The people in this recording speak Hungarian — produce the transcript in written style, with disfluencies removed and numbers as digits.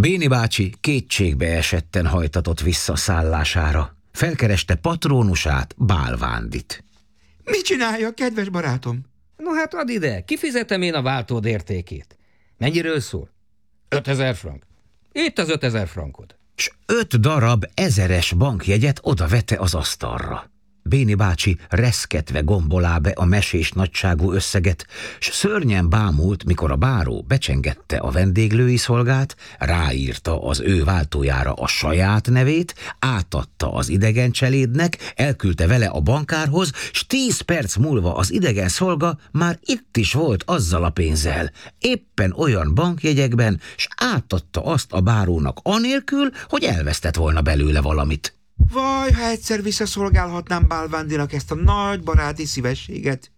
Béni bácsi kétségbe esetten hajtatott vissza szállására. Felkereste patrónusát, Bálvándit. Mit csinálja, kedves barátom? No hát add ide, kifizetem én a váltód értékét. Mennyiről szól? 5000 frank. Itt az 5000 frankod. S 5 darab 1000-es bankjegyet odavette az asztalra. Béni bácsi reszketve gombolá be a mesés nagyságú összeget, s szörnyen bámult, mikor a báró becsengette a vendéglői szolgát, ráírta az ő váltójára a saját nevét, átadta az idegen cselédnek, elküldte vele a bankárhoz, s 10 perc múlva az idegen szolga már itt is volt azzal a pénzzel, éppen olyan bankjegyekben, s átadta azt a bárónak anélkül, hogy elvesztett volna belőle valamit. Vaj, ha egyszer visszaszolgálhatnám Bálvándinak ezt a nagy baráti szívességet.